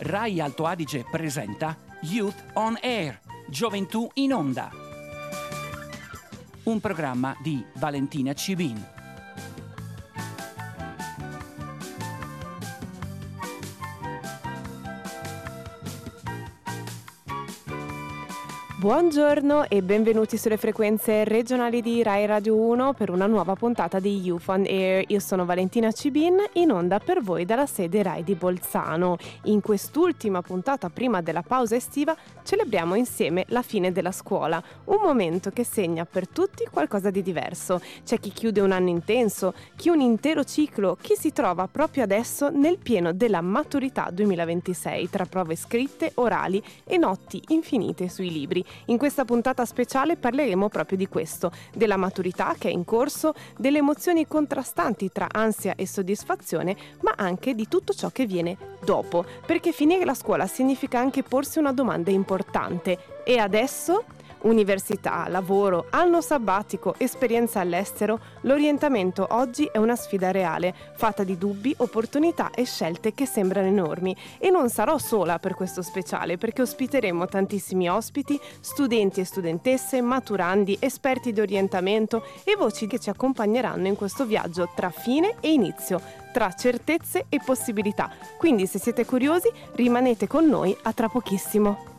Rai Alto Adige presenta Youth on Air, Gioventù in Onda. Un programma di Valentina Cibin. Buongiorno e benvenuti sulle frequenze regionali di Rai Radio 1 per una nuova puntata di Youth on Air. Io sono Valentina Cibin, in onda per voi dalla sede Rai di Bolzano. In quest'ultima puntata prima della pausa estiva celebriamo insieme la fine della scuola, un momento che segna per tutti qualcosa di diverso. C'è chi chiude un anno intenso, chi un intero ciclo, chi si trova proprio adesso nel pieno della maturità 2026 tra prove scritte, orali e notti infinite sui libri. In questa puntata speciale parleremo proprio di questo, della maturità che è in corso, delle emozioni contrastanti tra ansia e soddisfazione, ma anche di tutto ciò che viene dopo, perché finire la scuola significa anche porsi una domanda importante. E adesso? Università, lavoro, anno sabbatico, esperienza all'estero, l'orientamento oggi è una sfida reale, fatta di dubbi, opportunità e scelte che sembrano enormi. E non sarò sola per questo speciale, perché ospiteremo tantissimi ospiti, studenti e studentesse, maturandi, esperti di orientamento e voci che ci accompagneranno in questo viaggio tra fine e inizio, tra certezze e possibilità. Quindi se siete curiosi, rimanete con noi a tra pochissimo.